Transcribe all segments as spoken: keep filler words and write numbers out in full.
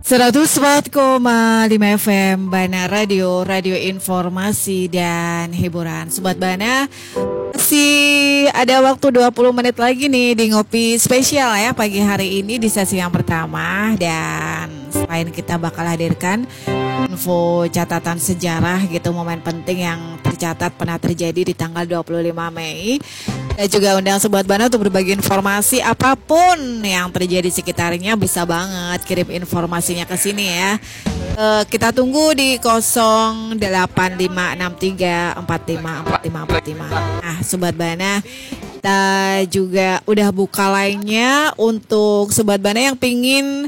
seratus empat koma lima F M Bana Radio, radio informasi dan hiburan. Sobat Bana, masih ada waktu dua puluh menit lagi nih di ngopi spesial ya pagi hari ini di sesi yang pertama. Dan selain kita bakal hadirkan info catatan sejarah gitu, momen penting yang tercatat pernah terjadi di tanggal dua puluh lima Mei. Dan juga undang Sobat Bana untuk berbagi informasi apapun yang terjadi di sekitarnya, bisa banget kirim informasinya ke sini ya. E, kita tunggu di nol delapan lima enam tiga empat lima empat lima empat lima. Nah, Sobat Bana, kita juga udah buka lainnya untuk Sobat Bana yang pingin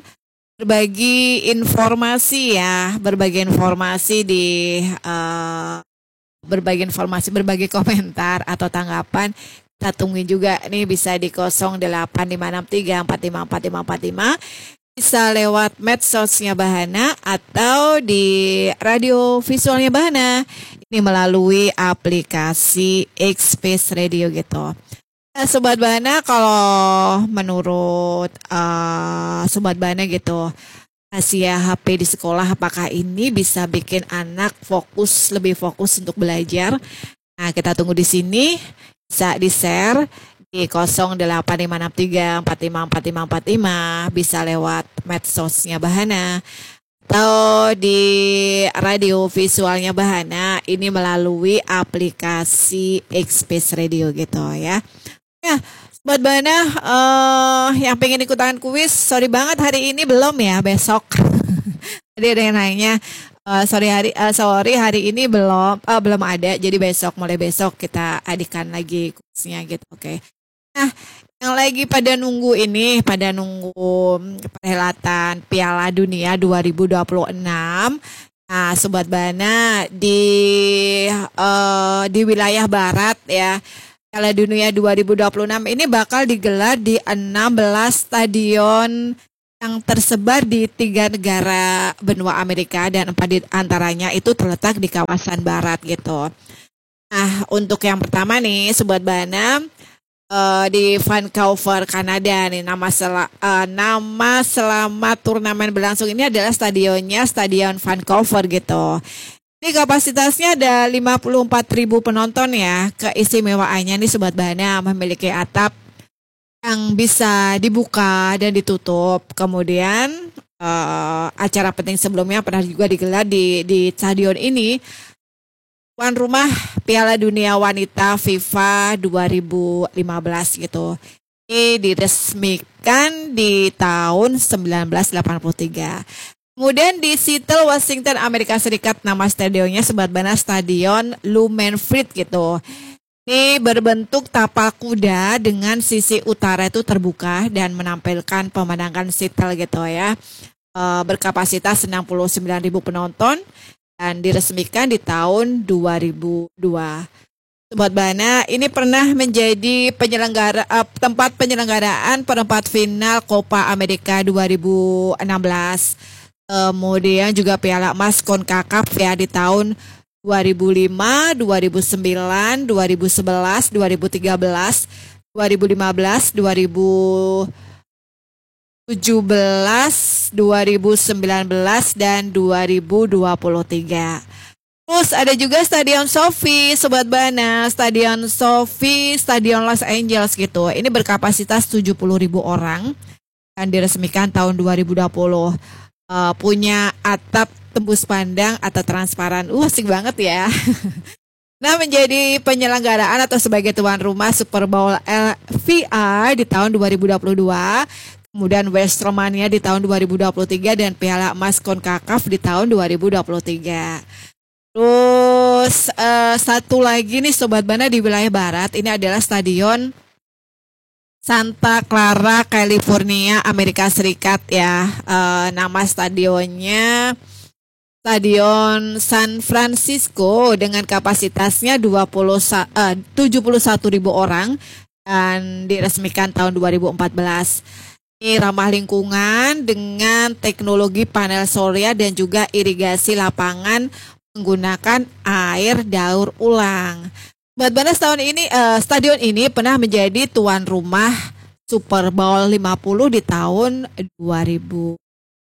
berbagi informasi ya, berbagi informasi di uh, berbagi informasi, berbagi komentar atau tanggapan. Kita tungguin juga nih, bisa di nol delapan lima enam tiga empat lima empat lima empat lima, bisa lewat medsosnya Bahana atau di radio visualnya Bahana. Ini melalui aplikasi X-Space Radio gitu. Nah, Sobat Bahana, kalau menurut uh, Sobat Bahana gitu, rahasia H P di sekolah, apakah ini bisa bikin anak fokus, lebih fokus untuk belajar? Nah, kita tunggu di sini. Bisa di-share di nol delapan lima enam tiga empat lima empat lima empat lima, bisa lewat medsosnya Bahana atau di radio visualnya Bahana, ini melalui aplikasi X-Space Radio gitu ya. Ya, Sobat Bahana uh, yang pengen ikutan kuis, sorry banget hari ini belum ya, besok. Tadi ada yang nanya, Uh, sorry hari uh, sorry hari ini belum uh, belum ada, jadi besok, mulai besok kita adakan lagi kuisnya gitu. Oke. Okay. Nah, yang lagi pada nunggu ini, pada nunggu perhelatan Piala Dunia dua ribu dua puluh enam. Nah, Sobat Bana, di uh, di wilayah barat ya, Piala Dunia dua ribu dua puluh enam ini bakal digelar di enam belas stadion yang tersebar di tiga negara benua Amerika, dan empat di antaranya itu terletak di kawasan barat gitu. Nah, untuk yang pertama nih Sobat Bana, uh, di Vancouver, Kanada nih, nama sel- uh, nama selama turnamen berlangsung ini adalah stadionnya Stadion Vancouver gitu. Ini kapasitasnya ada lima puluh empat ribu penonton ya. Keistimewaannya nih Sobat Bana, memiliki atap yang bisa dibuka dan ditutup. Kemudian uh, acara penting sebelumnya pernah juga digelar di di stadion ini, tuan rumah Piala Dunia Wanita FIFA dua ribu lima belas gitu. Ini diresmikan di tahun seribu sembilan ratus delapan puluh tiga. Kemudian di Seattle, Washington, Amerika Serikat, nama stadionnya Sobat Bana Stadion Lumen Field gitu. Ini berbentuk tapal kuda dengan sisi utara itu terbuka dan menampilkan pemandangan Seattle gitu ya. E, berkapasitas enam puluh sembilan ribu penonton dan diresmikan di tahun dua ribu dua. Sobat Bana, ini pernah menjadi penyelenggara uh, tempat penyelenggaraan perempat final Copa America dua ribu enam belas. Kemudian juga Piala Emas CONCACAF ya di tahun dua ribu lima, dua ribu sembilan, dua ribu sebelas, dua ribu tiga belas, dua ribu lima belas, dua ribu tujuh belas, dua ribu sembilan belas, dan dua ribu dua puluh tiga. Terus ada juga Stadion SoFi, Sobat Bana, Stadion SoFi, Stadion Los Angeles gitu. Ini berkapasitas tujuh puluh ribu orang dan diresmikan tahun dua ribu dua puluh. Uh, punya atap tembus pandang atau transparan. Uh, asik banget ya. Nah, menjadi penyelenggaraan atau sebagai tuan rumah Super Bowl V I di tahun dua ribu dua puluh dua, kemudian Westromania di tahun dua ribu dua puluh tiga, dan Piala Emas CONCACAF di tahun dua ribu dua puluh tiga. Terus uh, satu lagi nih Sobat Bana di wilayah barat, ini adalah Stadion Santa Clara, California, Amerika Serikat ya. Uh, nama stadionnya Stadion San Francisco dengan kapasitasnya dua puluh, uh, tujuh puluh satu ribu orang dan diresmikan tahun dua ribu empat belas. Ini ramah lingkungan dengan teknologi panel surya dan juga irigasi lapangan menggunakan air daur ulang. Sobat Bana, tahun ini uh, stadion ini pernah menjadi tuan rumah Super Bowl lima puluh di tahun dua ribu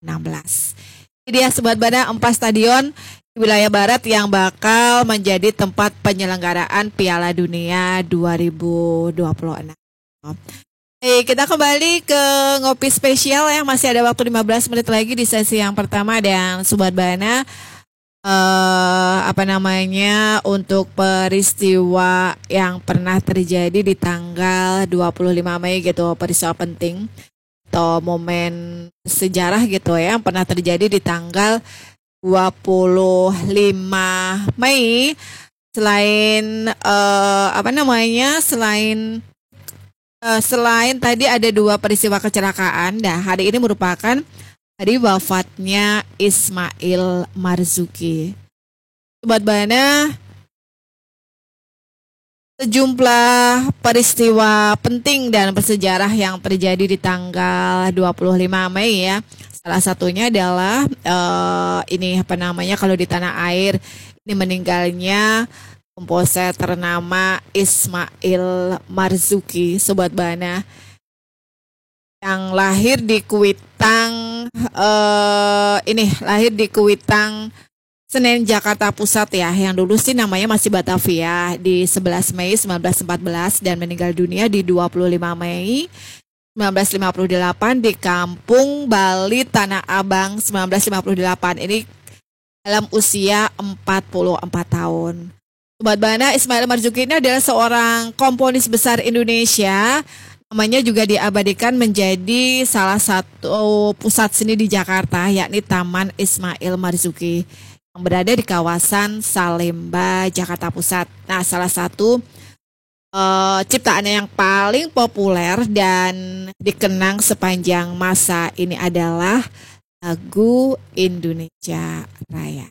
enam belas. Ini dia Sobat Bana, empat stadion di wilayah barat yang bakal menjadi tempat penyelenggaraan Piala Dunia dua ribu dua puluh enam. Hey, kita kembali ke ngopi spesial yang masih ada waktu lima belas menit lagi di sesi yang pertama, dan Sobat Bana uh, apa namanya untuk peristiwa yang pernah terjadi di tanggal dua puluh lima Mei gitu, peristiwa penting atau momen sejarah gitu ya yang pernah terjadi di tanggal dua puluh lima Mei. Selain uh, apa namanya selain uh, selain tadi ada dua peristiwa kecelakaan, nah hari ini merupakan hari wafatnya Ismail Marzuki. Sobat Bana, sejumlah peristiwa penting dan bersejarah yang terjadi di tanggal dua puluh lima Mei ya. Salah satunya adalah uh, ini apa namanya kalau di tanah air ini meninggalnya komposer ternama Ismail Marzuki, Sobat Bana, yang lahir di Kuitang uh, ini lahir di Kuitang Senen, Jakarta Pusat ya, yang dulu sih namanya masih Batavia, di sebelas Mei seribu sembilan ratus empat belas dan meninggal dunia di dua puluh lima Mei seribu sembilan ratus lima puluh delapan di Kampung Bali, Tanah Abang, seribu sembilan ratus lima puluh delapan. Ini dalam usia empat puluh empat tahun. Sobat Bana, Ismail Marzuki ini adalah seorang komponis besar Indonesia. Namanya juga diabadikan menjadi salah satu pusat seni di Jakarta, yakni Taman Ismail Marzuki, yang berada di kawasan Salemba, Jakarta Pusat. Nah, salah satu uh, ciptaannya yang paling populer dan dikenang sepanjang masa ini adalah lagu Indonesia Raya.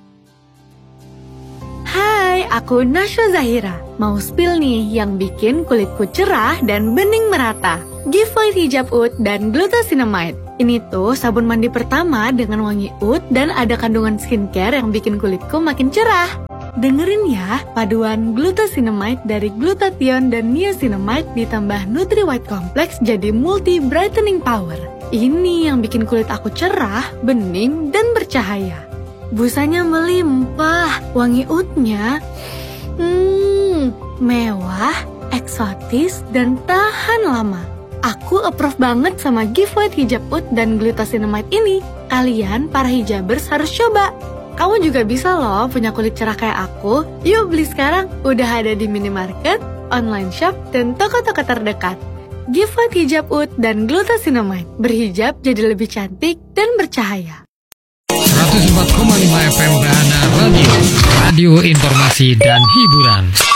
Hai, aku Nashwa Zahira. Mau spill nih yang bikin kulitku cerah dan bening merata. Giveaway Hijab Oud dan Glucosinamide. Ini tuh sabun mandi pertama dengan wangi oud dan ada kandungan skincare yang bikin kulitku makin cerah. Dengerin ya, paduan Glucosinamide dari glutathione dan niacinamide ditambah Nutri White Complex jadi multi brightening power. Ini yang bikin kulit aku cerah, bening, dan bercahaya. Busanya melimpah, wangi oudnya hmm, mewah, eksotis, dan tahan lama. Aku approve banget sama giveaway Hijab Oud dan Glucosinamide ini. Kalian para hijabers harus coba. Kamu juga bisa loh punya kulit cerah kayak aku. Yuk beli sekarang, udah ada di minimarket, online shop, dan toko-toko terdekat. Giveaway Hijab Oud dan Glucosinamide. Berhijab jadi lebih cantik dan bercahaya. seratus empat koma lima F M Bahana Radio, radio informasi dan hiburan.